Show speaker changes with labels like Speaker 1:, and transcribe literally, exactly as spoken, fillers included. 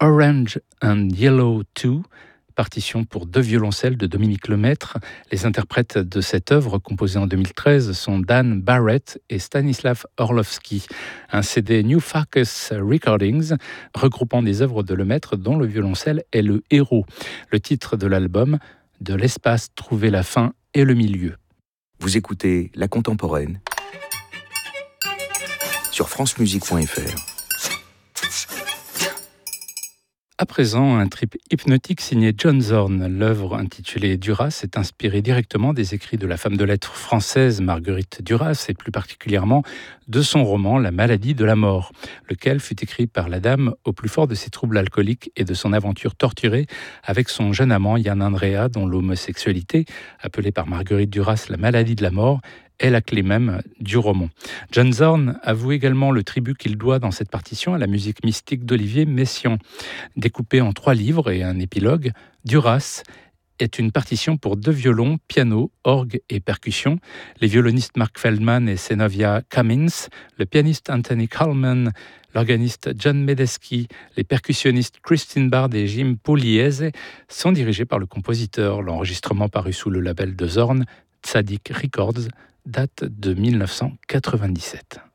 Speaker 1: Orange and Yellow deux, partition pour deux violoncelles de Dominique Lemaître. Les interprètes de cette œuvre, composée en deux mille treize, sont Dan Barrett et Stanislav Orlovsky. Un C D New Focus Recordings regroupant des œuvres de Lemaître dont le violoncelle est le héros. Le titre de l'album, De l'espace trouver la fin et le milieu.
Speaker 2: Vous écoutez La Contemporaine sur francemusique point f r.
Speaker 1: À présent, un trip hypnotique signé John Zorn. L'œuvre intitulée Duras est inspirée directement des écrits de la femme de lettres française Marguerite Duras et plus particulièrement de son roman La maladie de la mort, lequel fut écrit par la dame au plus fort de ses troubles alcooliques et de son aventure torturée avec son jeune amant Yann Andrea, dont l'homosexualité, appelée par Marguerite Duras la maladie de la mort, est la clé même du roman. John Zorn avoue également le tribut qu'il doit dans cette partition à la musique mystique d'Olivier Messiaen. Découpée en trois livres et un épilogue, Duras est une partition pour deux violons, piano, orgue et percussion. Les violonistes Mark Feldman et Zenovia Cummins, le pianiste Anthony Coleman, l'organiste John Medeski, les percussionnistes Christine Bard et Jim Pugliese sont dirigés par le compositeur. L'enregistrement paru sous le label de Zorn, Tzadik Records, date de mille neuf cent quatre-vingt-dix-sept.